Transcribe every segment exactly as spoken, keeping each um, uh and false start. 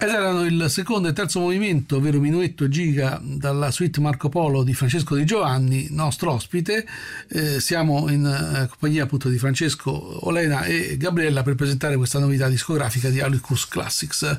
Ed erano il secondo e terzo movimento, ovvero Minuetto e Giga, dalla suite Marco Polo di Francesco Di Giovanni, nostro ospite. Eh, siamo in eh, compagnia appunto di Francesco, Olena e Gabriella per presentare questa novità discografica di Alucus Classics.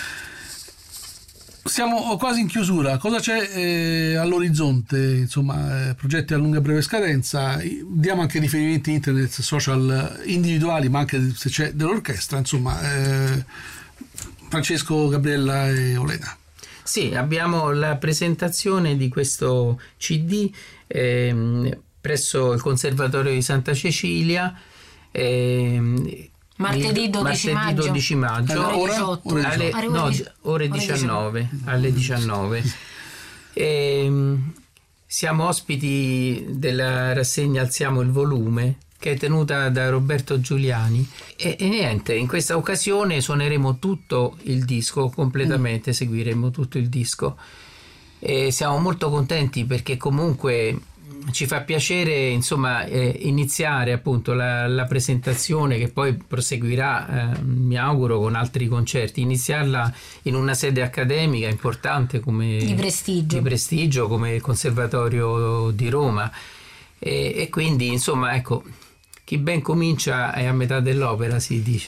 Siamo quasi in chiusura. Cosa c'è eh, all'orizzonte? Insomma, eh, progetti a lunga e breve scadenza. Diamo anche riferimenti internet, social individuali, ma anche se c'è dell'orchestra. Insomma, eh, Francesco, Gabriella e Olena. Sì, abbiamo la presentazione di questo C D eh, presso il Conservatorio di Santa Cecilia. Eh, Martedì dodici martedì maggio, dodici maggio ore diciotto, alle, ore, no, ore, ore diciannove, alle diciannove. E, siamo ospiti della rassegna Alziamo il volume, che è tenuta da Roberto Giuliani, e, e niente, in questa occasione suoneremo tutto il disco completamente, mm. seguiremo tutto il disco e siamo molto contenti perché comunque ci fa piacere, insomma, eh, iniziare appunto la, la presentazione, che poi proseguirà, eh, mi auguro, con altri concerti, iniziarla in una sede accademica importante come di prestigio, di prestigio come il Conservatorio di Roma, e, e quindi insomma, ecco, chi ben comincia è a metà dell'opera, si dice.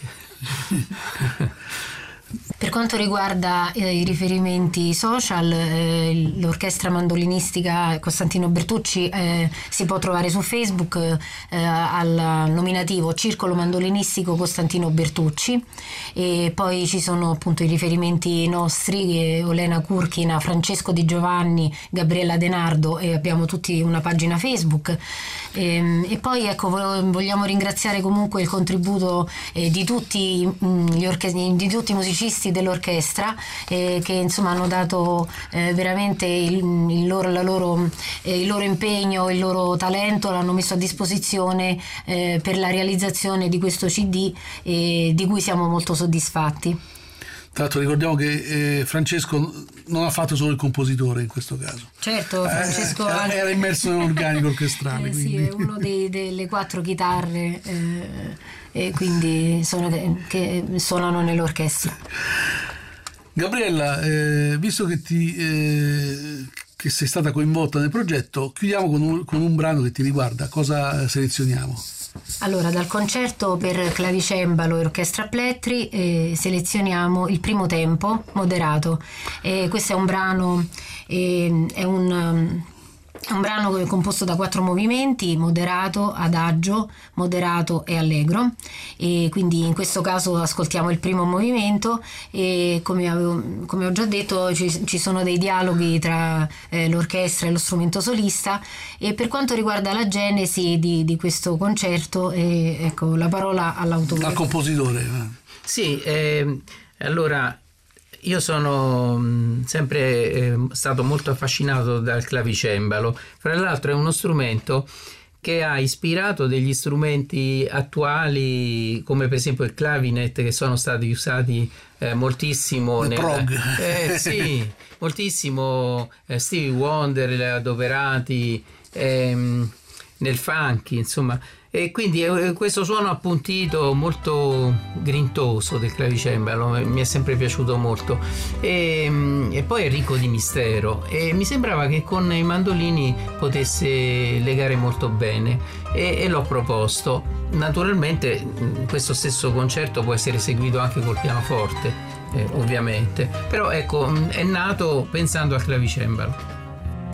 Per quanto riguarda eh, i riferimenti social, eh, l'orchestra mandolinistica Costantino Bertucci eh, si può trovare su Facebook eh, al nominativo Circolo Mandolinistico Costantino Bertucci, e poi ci sono appunto i riferimenti nostri, eh, Olena Curchina, Francesco Di Giovanni, Gabriella Denardo, e abbiamo tutti una pagina Facebook. E, e poi ecco, vogliamo ringraziare comunque il contributo eh, di tutti mh, gli orche- di tutti i musicisti dell'orchestra eh, che insomma hanno dato eh, veramente il, il, loro, la loro, eh, il loro impegno, il loro talento, l'hanno messo a disposizione eh, per la realizzazione di questo C D, eh, di cui siamo molto soddisfatti. Tra l'altro ricordiamo che eh, Francesco non ha fatto solo il compositore in questo caso. Certo, Francesco eh, era immerso in un organico orchestrale. Eh, sì, è uno dei, delle quattro chitarre eh, e quindi sono, che suonano nell'orchestra. Gabriella, eh, visto che ti eh, che sei stata coinvolta nel progetto, chiudiamo con un, con un brano che ti riguarda. Cosa selezioniamo? Allora, dal concerto per clavicembalo e orchestra plettri eh, selezioniamo Il primo tempo moderato. Eh, questo è un brano, eh, è un, um, è un brano composto da quattro movimenti: moderato, adagio, moderato e allegro. E quindi in questo caso ascoltiamo il primo movimento e come, avevo, come ho già detto ci, ci sono dei dialoghi tra eh, l'orchestra e lo strumento solista. E per quanto riguarda la genesi di, di questo concerto, eh, ecco, la parola all'autore. Al compositore. Sì, eh, allora io sono mh, sempre eh, stato molto affascinato dal clavicembalo. Fra l'altro è uno strumento che ha ispirato degli strumenti attuali, come per esempio il clavinet, che sono stati usati eh, moltissimo nel prog. Eh, sì, moltissimo eh, Stevie Wonder, li ha adoperati ehm, nel funky, insomma. E quindi eh, questo suono appuntito, molto grintoso del clavicembalo mi è sempre piaciuto molto, e, e poi è ricco di mistero, e mi sembrava che con i mandolini potesse legare molto bene, e, e l'ho proposto. Naturalmente questo stesso concerto può essere eseguito anche col pianoforte, eh, ovviamente, però ecco, è nato pensando al clavicembalo.